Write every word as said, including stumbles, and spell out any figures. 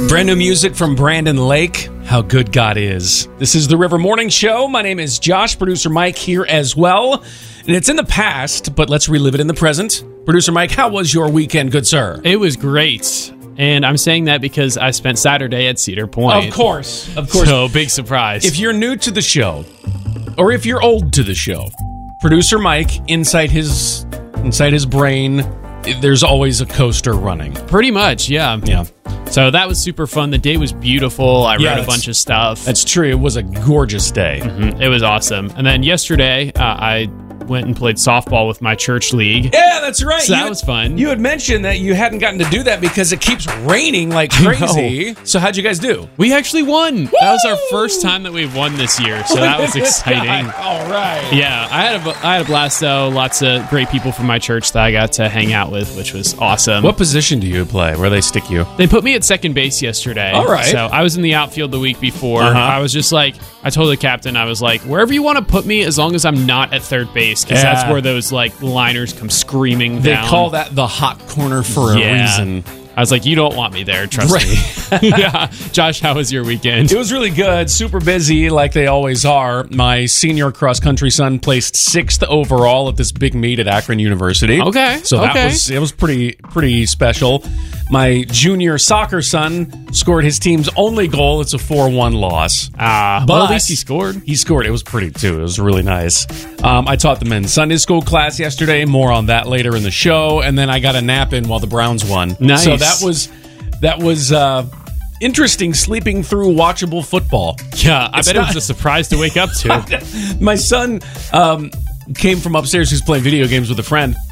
Brand new music from Brandon Lake, How Good God Is. This is the River Morning Show. My name is Josh, producer Mike here as well. And it's in the past, but let's relive it in the present. Producer Mike, how was your weekend, good sir? It was great. And I'm saying that because I spent Saturday at Cedar Point. Of course, of course. So, big surprise. If you're new to the show, or if you're old to the show, producer Mike, inside his inside his brain, there's always a coaster running. Pretty much, yeah. Yeah. So that was super fun. The day was beautiful. I Yeah, read a bunch of stuff. That's true. It was a gorgeous day. Mhm. It was awesome. And then yesterday, uh, I went and played softball with my church league. Yeah, that's right. So You that had- was fun. You had mentioned that you hadn't gotten to do that because it keeps raining like crazy. So how'd you guys do? We actually won. That was our first time that we've won this year. So that was exciting. All right. Yeah, I had a I had a blast though. Lots of great people from my church that I got to hang out with, which was awesome. What position do you play? Where they stick you? They put me at second base yesterday. All right. So I was in the outfield the week before. Uh-huh. I was just like, I told the captain, I was like, wherever you want to put me, as long as I'm not at third base, because Yeah. that's where those like liners come screaming They down. call that the hot corner for a Yeah. reason. I was like, you don't want me there, trust Right. me. Yeah. Josh, how was your weekend? It was really good, super busy like they always are. My senior cross country son placed sixth overall at this big meet at Akron University. Okay, so that okay. was it was pretty pretty special. My junior soccer son scored his team's only goal. It's a four one loss. Ah, But well, at least he scored. He scored. It was pretty too. It was really nice. Um, I taught the men's Sunday school class yesterday. More on that later in the show. And then I got a nap in while the Browns won. Nice. So that was that was uh, interesting. Sleeping through watchable football. Yeah, I It's bet not- it was a surprise to wake up to. My son um, came from upstairs. He's playing video games with a friend.